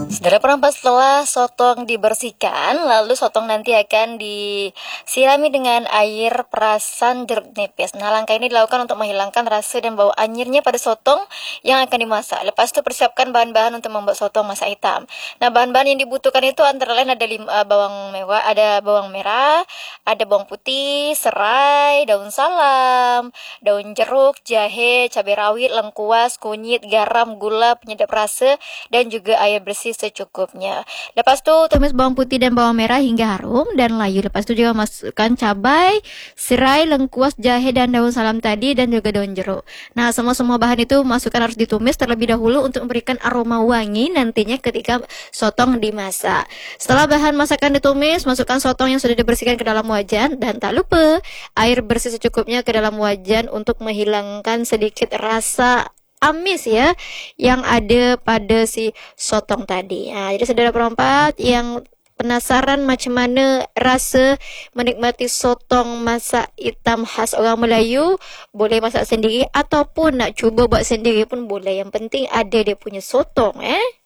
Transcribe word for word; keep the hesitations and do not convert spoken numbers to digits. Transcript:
Saudara perempat, setelah sotong dibersihkan, lalu sotong nanti akan disirami dengan air perasan jeruk nipis. Nah, langkah ini dilakukan untuk menghilangkan rasa dan bau anyirnya pada sotong yang akan dimasak. Lepas itu persiapkan bahan-bahan untuk membuat sotong masak hitam. Nah, bahan-bahan yang dibutuhkan itu antara lain ada lima, uh, bawang mewah, ada bawang merah, ada bawang putih, serai, daun salam, daun jeruk, jahe, cabai rawit, lengkuas, kunyit, garam, gula, penyedap rasa, dan juga air bersih secukupnya. Lepas tu tumis bawang putih dan bawang merah hingga harum dan layu. Lepas tu juga masukkan cabai, serai, lengkuas, jahe dan daun salam tadi dan juga daun jeruk. Nah, semua-semua bahan itu masukkan harus ditumis terlebih dahulu untuk memberikan aroma wangi nantinya ketika sotong dimasak. Setelah bahan masakan ditumis, masukkan sotong yang sudah dibersihkan ke dalam wajan dan tak lupa air bersih secukupnya ke dalam wajan untuk menghilangkan sedikit rasa amis ya yang ada pada si sotong tadi. Nah, jadi saudara perempat yang penasaran macam mana rasa menikmati sotong masak hitam khas orang Melayu, boleh masak sendiri ataupun nak cuba buat sendiri pun boleh. Yang penting ada dia punya sotong eh.